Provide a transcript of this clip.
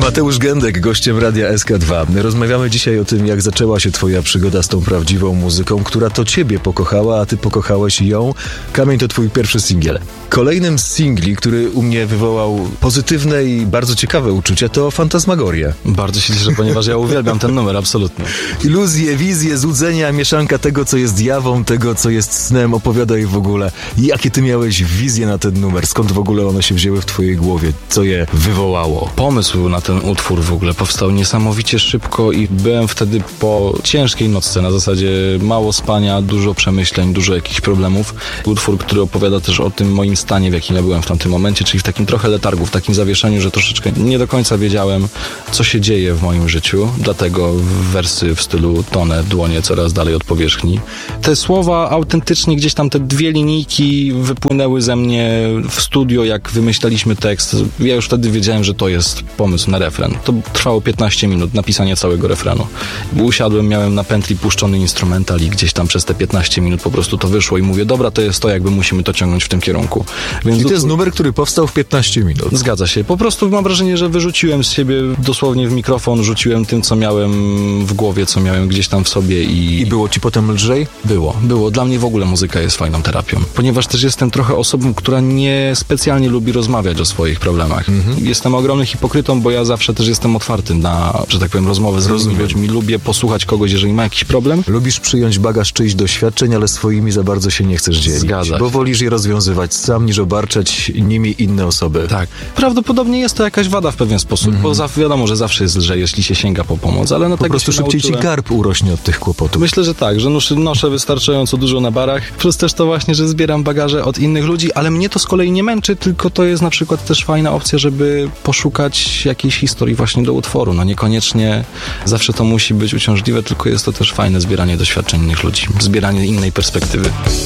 Mateusz Gędek, gościem Radia SK2. Rozmawiamy dzisiaj o tym, jak zaczęła się twoja przygoda z tą prawdziwą muzyką, która to ciebie pokochała, a ty pokochałeś ją. Kamień to twój pierwszy singiel. Kolejnym z singli, który u mnie wywołał pozytywne i bardzo ciekawe uczucia, to Fantasmagoria. Bardzo się cieszę, ponieważ ja uwielbiam ten numer, absolutnie. Iluzje, wizje, złudzenia, mieszanka tego, co jest jawą, tego, co jest snem. Opowiadaj w ogóle, jakie ty miałeś wizje na ten numer? Skąd w ogóle one się wzięły w twojej głowie? Co je wywołało? Pomysł na ten utwór w ogóle powstał niesamowicie szybko i byłem wtedy po ciężkiej nocce, na zasadzie mało spania, dużo przemyśleń, dużo jakichś problemów. Utwór, który opowiada też o tym moim stanie, w jakim ja byłem w tamtym momencie, czyli w takim trochę letargu, w takim zawieszeniu, że troszeczkę nie do końca wiedziałem, co się dzieje w moim życiu, dlatego wersy w stylu tonę dłonie coraz dalej od powierzchni. Te słowa autentycznie gdzieś tam, te dwie linijki wypłynęły ze mnie w studio, jak wymyślaliśmy tekst. Ja już wtedy wiedziałem, że to jest pomysł na refren. To trwało 15 minut, napisanie całego refrenu. Usiadłem, miałem na pętli puszczony instrumental i gdzieś tam przez te 15 minut po prostu to wyszło i mówię, dobra, to jest to, jakby musimy to ciągnąć w tym kierunku. Więc i to jest numer, który powstał w 15 minut. Zgadza się. Po prostu mam wrażenie, że wyrzuciłem z siebie dosłownie w mikrofon, rzuciłem tym, co miałem w głowie, co miałem gdzieś tam w sobie I było ci potem lżej? Było. Dla mnie w ogóle muzyka jest fajną terapią. Ponieważ też jestem trochę osobą, która nie specjalnie lubi rozmawiać o swoich problemach. Jestem ogromnym hipokrytą, bo ja zawsze też jestem otwarty na, że tak powiem, rozmowę z różnymi ludźmi. Lubię posłuchać kogoś, jeżeli ma jakiś problem. Lubisz przyjąć bagaż czyichś doświadczeń, ale swoimi za bardzo się nie chcesz dzielić. Zgadza się. Bo wolisz je rozwiązywać sam, niż obarczać nimi inne osoby. Tak. Prawdopodobnie jest to jakaś wada w pewien sposób, bo wiadomo, że zawsze jest lżej, jeśli się sięga po pomoc, ale po prostu szybciej ci garb urośnie od tych kłopotów. Myślę, że tak, że noszę wystarczająco dużo na barach, plus też to właśnie, że zbieram bagaże od innych ludzi, ale mnie to z kolei nie męczy, tylko to jest na przykład też fajna opcja, żeby poszukać jakiejś historii właśnie do utworu. No niekoniecznie zawsze to musi być uciążliwe, tylko jest to też fajne zbieranie doświadczeń innych ludzi, zbieranie innej perspektywy.